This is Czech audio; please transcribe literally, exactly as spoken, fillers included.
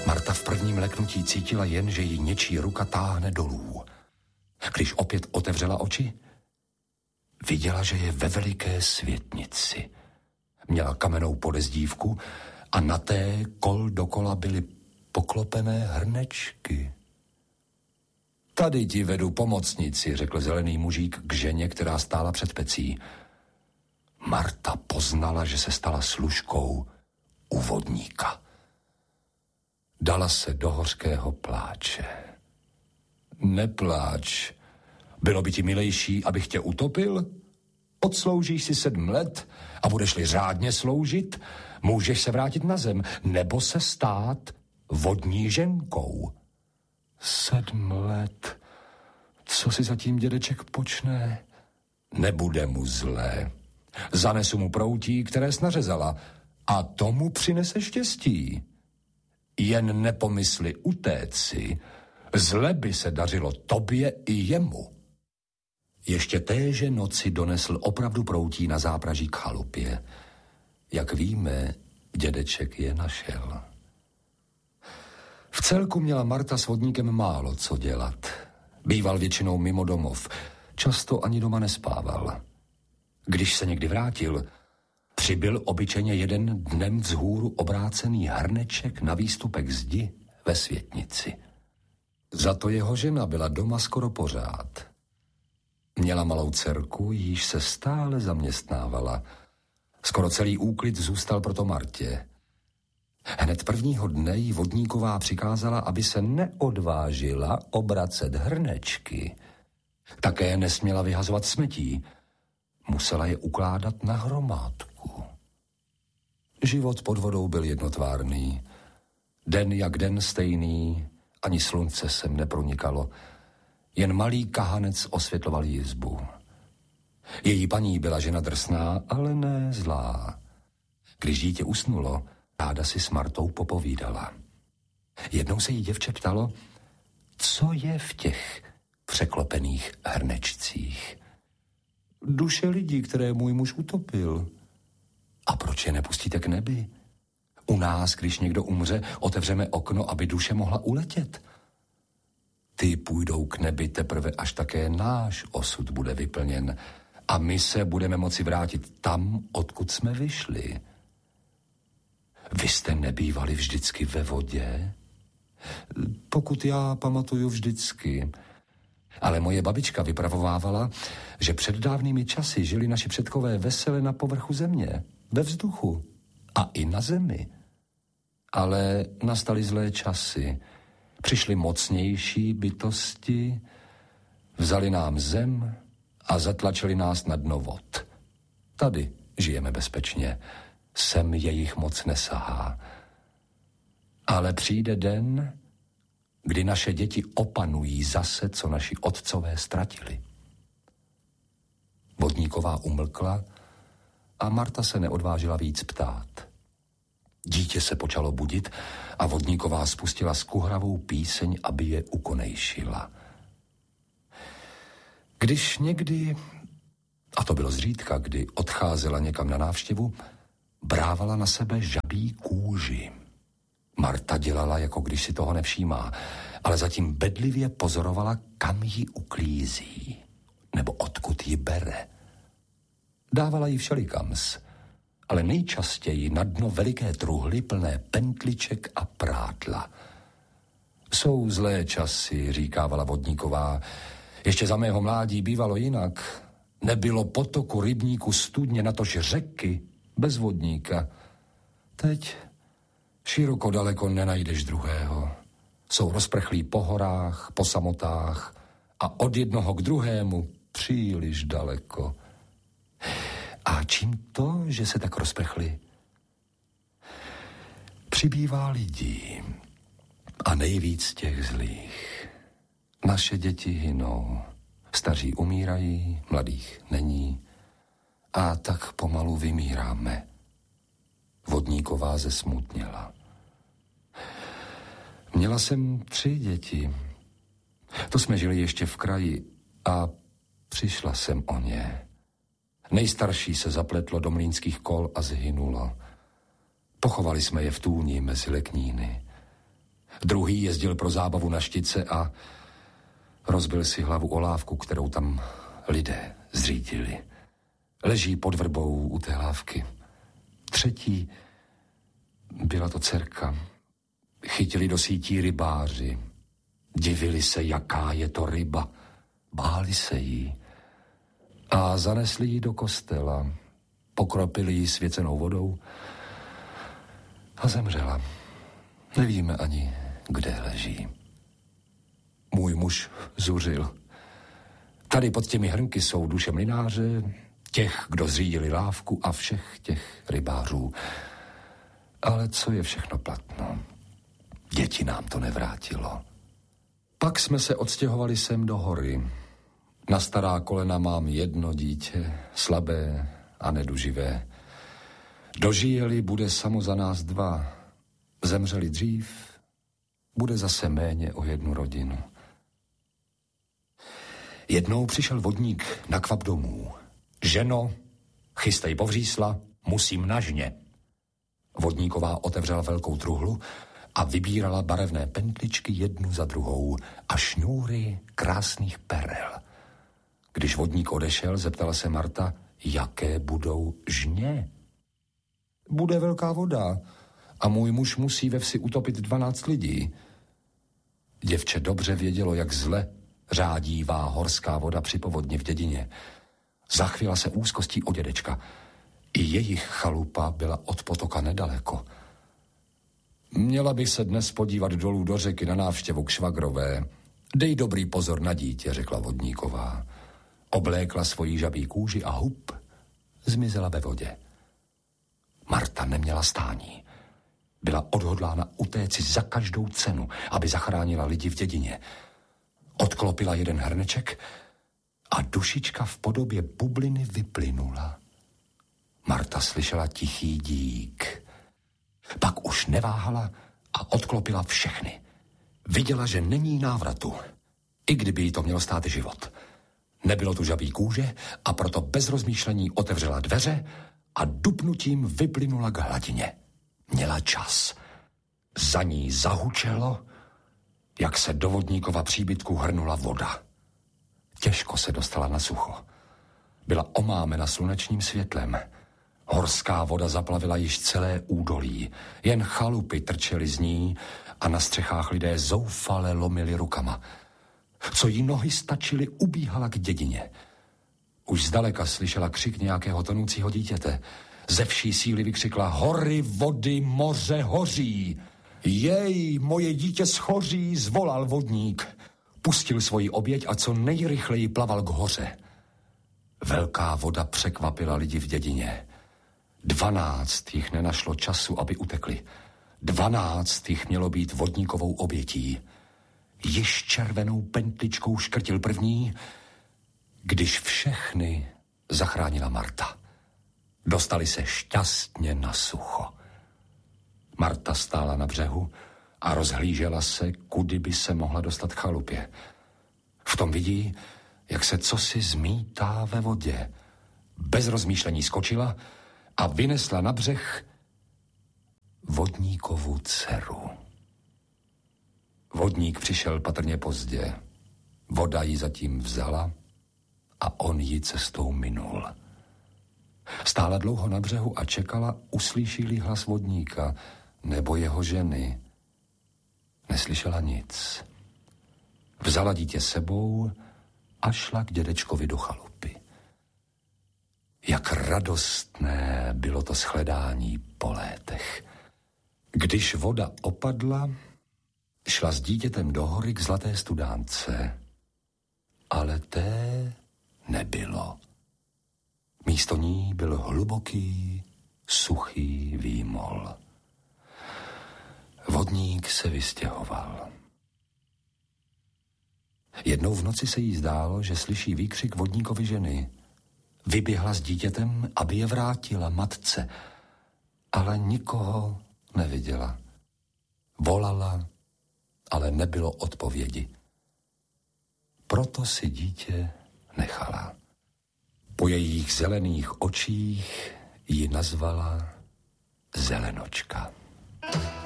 Marta v prvním leknutí cítila jen, že ji něčí ruka táhne dolů. Když opět otevřela oči, viděla, že je ve veliké světnici. Měla kamennou podezdívku a na té kol dokola byly poklopené hrnečky. Tady ti vedu pomocnici, řekl zelený mužík k ženě, která stála před pecí. Marta poznala, že se stala služkou u vodníka. Dala se do hořkého pláče. Nepláč. Bylo by ti milejší, abych tě utopil? Odsloužíš si sedm let a budeš-li řádně sloužit, můžeš se vrátit na zem nebo se stát vodní ženkou. Sedm let. Co si zatím dědeček počne? Nebude mu zlé. Zanesu mu proutí, které snařezala, a tomu přinese štěstí. Jen nepomysli utéci, zle by se dařilo tobě i jemu. Ještě téže noci donesl opravdu proutí na zápraží k chalupě. Jak víme, dědeček je našel. V celku měla Marta s vodníkem málo co dělat. Býval většinou mimo domov, často ani doma nespával. Když se někdy vrátil, přibyl obyčejně jeden dnem vzhůru obrácený hrneček na výstupek zdi ve světnici. Za to jeho žena byla doma skoro pořád. Měla malou dcerku, jíž se stále zaměstnávala. Skoro celý úklid zůstal proto Martě. Hned prvního dne jí vodníková přikázala, aby se neodvážila obracet hrnečky. Také nesměla vyhazovat smetí. Musela je ukládat na hromádku. Život pod vodou byl jednotvárný. Den jak den stejný, ani slunce sem nepronikalo. Jen malý kahanec osvětloval jizbu. Její paní byla žena drsná, ale ne zlá. Když dítě usnulo, ráda si s Martou popovídala. Jednou se jí děvče ptalo, co je v těch překlopených hrnečcích. Duše lidí, které můj muž utopil. A proč je nepustíte k nebi? U nás, když někdo umře, otevřeme okno, aby duše mohla uletět. Ty půjdou k nebi teprve, až také náš osud bude vyplněn a my se budeme moci vrátit tam, odkud jsme vyšli. Vy jste nebývali vždycky ve vodě? Pokud já pamatuju vždycky. Ale moje babička vypravovávala, že před dávnými časy žili naši předkové vesele na povrchu země, ve vzduchu a i na zemi. Ale nastaly zlé časy. Přišly mocnější bytosti, vzali nám zem a zatlačili nás na dno vod. Tady žijeme bezpečně, sem jejich moc nesahá. Ale přijde den, kdy naše děti opanují zase, co naši otcové ztratili. Vodníková umlkla a Marta se neodvážila víc ptát. Dítě se počalo budit a vodníková spustila skuhravou píseň, aby je ukonejšila. Když někdy, a to bylo zřídka, kdy odcházela někam na návštěvu, brávala na sebe žabí kůži. Marta dělala, jako když si toho nevšímá, ale zatím bedlivě pozorovala, kam ji uklízí, nebo odkud ji bere. Dávala jí všelikams, ale nejčastěji na dno veliké truhly plné pentliček a prádla. Jsou zlé časy, říkávala vodníková. Ještě za mého mládí bývalo jinak. Nebylo potoku, rybníku, studně, natož řeky bez vodníka. Teď široko daleko nenajdeš druhého. Jsou rozprchlí po horách, po samotách a od jednoho k druhému příliš daleko. A čím to, že se tak rozprchli? Přibývá lidí a nejvíc těch zlých. Naše děti hynou, staří umírají, mladých není a tak pomalu vymíráme. Vodníková zesmutněla. Měla jsem tři děti. To jsme žili ještě v kraji a přišla jsem o ně. Nejstarší se zapletlo do mlýnských kol a zhynulo. Pochovali jsme je v tůni mezi lekníny. Druhý jezdil pro zábavu na Štice a rozbil si hlavu o lávku, kterou tam lidé zřídili. Leží pod vrbou u té lávky. Třetí, byla to dcerka. Chytili do sítí rybáři. Divili se, jaká je to ryba. Báli se jí. A zanesli ji do kostela. Pokropili ji svěcenou vodou a zemřela. Nevíme ani, kde leží. Můj muž zuřil. Tady pod těmi hrnky jsou duše mlynáře, těch, kdo zřídili lávku a všech těch rybářů. Ale co je všechno platno? Děti nám to nevrátilo. Pak jsme se odstěhovali sem do hory. Na stará kolena mám jedno dítě, slabé a neduživé. Dožijeli, bude samo za nás dva. Zemřeli dřív, bude zase méně o jednu rodinu. Jednou přišel vodník na kvap domů. Ženo, chystej povřísla, musím na žně. Vodníková otevřela velkou truhlu a vybírala barevné pentličky jednu za druhou a šňůry krásných perel. Když vodník odešel, zeptala se Marta, jaké budou žně. Bude velká voda a můj muž musí ve vsi utopit dvanáct lidí. Děvče dobře vědělo, jak zle řádívá horská voda při povodni v dědině. Zachvěla se úzkostí o dědečka. I jejich chalupa byla od potoka nedaleko. Měla bych se dnes podívat dolů do řeky na návštěvu k švagrové. Dej dobrý pozor na dítě, řekla vodníková. Oblékla svoji žabí kůži a hup, zmizela ve vodě. Marta neměla stání. Byla odhodlána utéci za každou cenu, aby zachránila lidi v dědině. Odklopila jeden hrneček a dušička v podobě bubliny vyplynula. Marta slyšela tichý dík. Pak už neváhala a odklopila všechny. Viděla, že není návratu, i kdyby jí to mělo stát život. Nebylo tu žabí kůže a proto bez rozmýšlení otevřela dveře a dupnutím vyplynula k hladině. Měla čas. Za ní zahučelo, jak se do vodníkova příbytku hrnula voda. Těžko se dostala na sucho. Byla omámena slunečním světlem. Horská voda zaplavila již celé údolí. Jen chalupy trčely z ní a na střechách lidé zoufale lomili rukama. Co jí nohy stačily, ubíhala k dědině. Už zdaleka slyšela křik nějakého tonoucího dítěte. Ze vší síly vykřikla: hory, vody, moře hoří. Jej, moje dítě schoří, zvolal vodník. Pustil svoji oběť a co nejrychleji plaval k hoře. Velká voda překvapila lidi v dědině. Dvanáct jich nenašlo času, aby utekli. Dvanáct jich mělo být vodníkovou obětí. Již červenou pentličkou škrtil první, když všechny zachránila Marta. Dostali se šťastně na sucho. Marta stála na břehu a rozhlížela se, kudy by se mohla dostat k chalupě. V tom vidí, jak se cosi zmítá ve vodě. Bez rozmýšlení skočila a vynesla na břeh vodníkovu dceru. Vodník přišel patrně pozdě. Voda ji zatím vzala a on ji cestou minul. Stála dlouho na břehu a čekala, uslyší-li hlas vodníka nebo jeho ženy. Neslyšela nic. Vzala dítě sebou a šla k dědečkovi do chalupy. Jak radostné bylo to shledání po létech. Když voda opadla, šla s dítětem do hory k zlaté studánce. Ale té nebylo. Místo ní byl hluboký, suchý výmol. Vodník se vystěhoval. Jednou v noci se jí zdálo, že slyší výkřik vodníkovy ženy. Vyběhla s dítětem, aby je vrátila matce, ale nikoho neviděla. Volala, ale nebylo odpovědi. Proto si dítě nechala. Po jejich zelených očích ji nazvala Zelenočka.